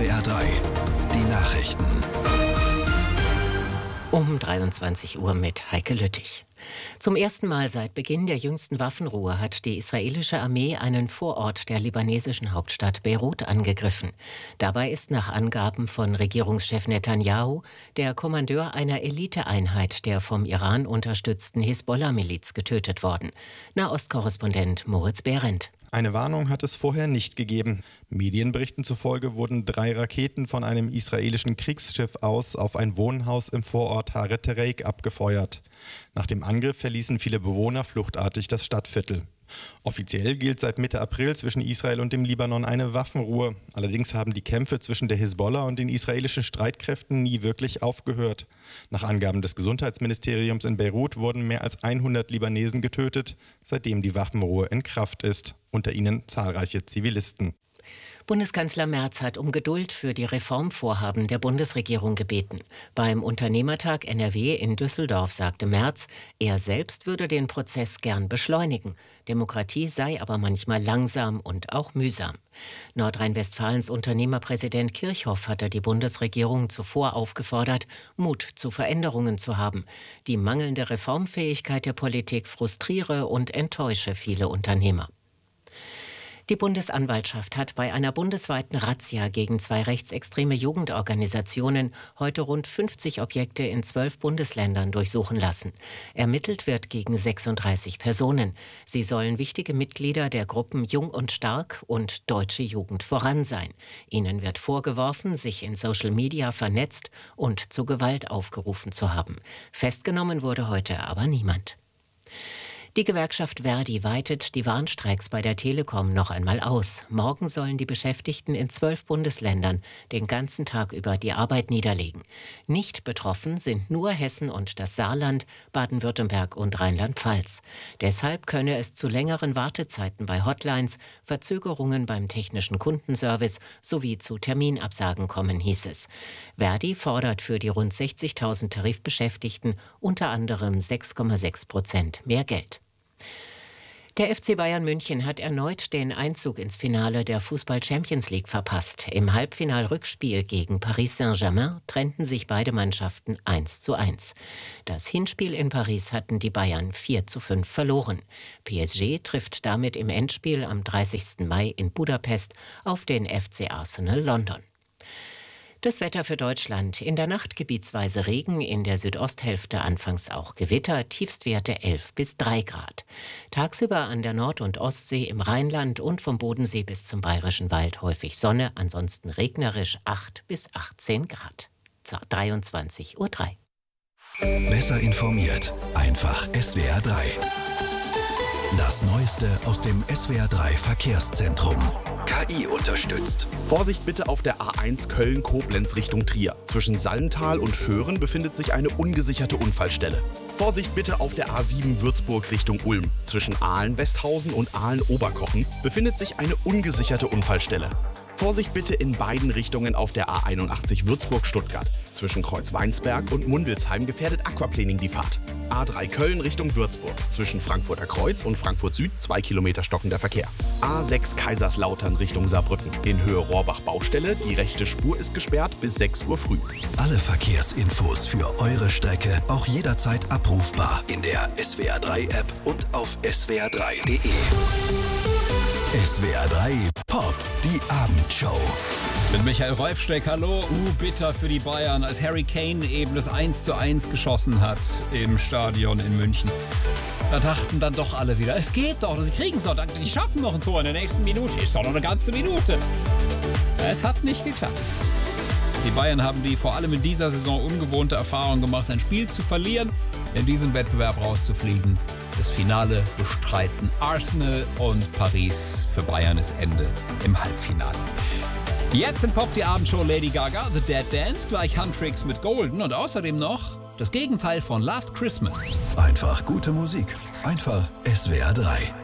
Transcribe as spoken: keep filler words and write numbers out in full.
W R drei, die Nachrichten. Um dreiundzwanzig Uhr mit Heike Lüttich. Zum ersten Mal seit Beginn der jüngsten Waffenruhe hat die israelische Armee einen Vorort der libanesischen Hauptstadt Beirut angegriffen. Dabei ist nach Angaben von Regierungschef Netanyahu der Kommandeur einer Eliteeinheit der vom Iran unterstützten Hisbollah-Miliz getötet worden. Nahostkorrespondent Moritz Behrendt. Eine Warnung hat es vorher nicht gegeben. Medienberichten zufolge wurden drei Raketen von einem israelischen Kriegsschiff aus auf ein Wohnhaus im Vorort Haret Tereik abgefeuert. Nach dem Angriff verließen viele Bewohner fluchtartig das Stadtviertel. Offiziell gilt seit Mitte April zwischen Israel und dem Libanon eine Waffenruhe. Allerdings haben die Kämpfe zwischen der Hisbollah und den israelischen Streitkräften nie wirklich aufgehört. Nach Angaben des Gesundheitsministeriums in Beirut wurden mehr als hundert Libanesen getötet, seitdem die Waffenruhe in Kraft ist. Unter ihnen zahlreiche Zivilisten. Bundeskanzler Merz hat um Geduld für die Reformvorhaben der Bundesregierung gebeten. Beim Unternehmertag N R W in Düsseldorf sagte Merz, er selbst würde den Prozess gern beschleunigen. Demokratie sei aber manchmal langsam und auch mühsam. Nordrhein-Westfalens Unternehmerpräsident Kirchhoff hatte die Bundesregierung zuvor aufgefordert, Mut zu Veränderungen zu haben. Die mangelnde Reformfähigkeit der Politik frustriere und enttäusche viele Unternehmer. Die Bundesanwaltschaft hat bei einer bundesweiten Razzia gegen zwei rechtsextreme Jugendorganisationen heute rund fünfzig Objekte in zwölf Bundesländern durchsuchen lassen. Ermittelt wird gegen sechsunddreißig Personen. Sie sollen wichtige Mitglieder der Gruppen Jung und Stark und Deutsche Jugend voran sein. Ihnen wird vorgeworfen, sich in Social Media vernetzt und zu Gewalt aufgerufen zu haben. Festgenommen wurde heute aber niemand. Die Gewerkschaft Verdi weitet die Warnstreiks bei der Telekom noch einmal aus. Morgen sollen die Beschäftigten in zwölf Bundesländern den ganzen Tag über die Arbeit niederlegen. Nicht betroffen sind nur Hessen und das Saarland, Baden-Württemberg und Rheinland-Pfalz. Deshalb könne es zu längeren Wartezeiten bei Hotlines, Verzögerungen beim technischen Kundenservice sowie zu Terminabsagen kommen, hieß es. Verdi fordert für die rund sechzigtausend Tarifbeschäftigten unter anderem sechs Komma sechs Prozent mehr Geld. Der F C Bayern München hat erneut den Einzug ins Finale der Fußball-Champions League verpasst. Im Halbfinal-Rückspiel gegen Paris Saint-Germain trennten sich beide Mannschaften eins zu eins. Das Hinspiel in Paris hatten die Bayern vier zu fünf verloren. P S G trifft damit im Endspiel am dreißigsten Mai in Budapest auf den F C Arsenal London. Das Wetter für Deutschland. In der Nacht gebietsweise Regen, in der Südosthälfte anfangs auch Gewitter, Tiefstwerte elf bis drei Grad. Tagsüber an der Nord- und Ostsee, im Rheinland und vom Bodensee bis zum Bayerischen Wald häufig Sonne, ansonsten regnerisch acht bis achtzehn Grad. dreiundzwanzig Uhr drei. Besser informiert, einfach S W R drei. Das Neueste aus dem S W R drei Verkehrszentrum. K I unterstützt. Vorsicht bitte auf der A eins Köln-Koblenz Richtung Trier. Zwischen Sallental und Föhren befindet sich eine ungesicherte Unfallstelle. Vorsicht bitte auf der A sieben Würzburg Richtung Ulm. Zwischen Aalen-Westhausen und Aalen-Oberkochen befindet sich eine ungesicherte Unfallstelle. Vorsicht bitte in beiden Richtungen auf der A einundachtzig Würzburg-Stuttgart. Zwischen Kreuzweinsberg und Mundelsheim gefährdet Aquaplaning die Fahrt. A drei Köln Richtung Würzburg. Zwischen Frankfurter Kreuz und Frankfurt Süd zwei Kilometer stockender Verkehr. A sechs Kaiserslautern Richtung Saarbrücken. In Höhe Rohrbach Baustelle. Die rechte Spur ist gesperrt bis sechs Uhr früh. Alle Verkehrsinfos für eure Strecke auch jederzeit abrufbar in der S W R drei App und auf S W R drei Punkt de. S W R drei Pop, die Abendshow. Mit Michael Rolfsteck, hallo. Uh, bitter für die Bayern, als Harry Kane eben das eins zu eins geschossen hat im Stadion in München. Da dachten dann doch alle wieder, es geht doch, sie kriegen es doch, die schaffen noch ein Tor in der nächsten Minute, ist doch noch eine ganze Minute. Es hat nicht geklappt. Die Bayern haben die vor allem in dieser Saison ungewohnte Erfahrung gemacht, ein Spiel zu verlieren, in diesem Wettbewerb rauszufliegen. Das Finale bestreiten Arsenal und Paris. Für Bayern ist Ende im Halbfinale. Jetzt in Pop die Abendshow Lady Gaga, The Dead Dance, gleich Huntrix mit Golden und außerdem noch das Gegenteil von Last Christmas. Einfach gute Musik. Einfach S W R drei.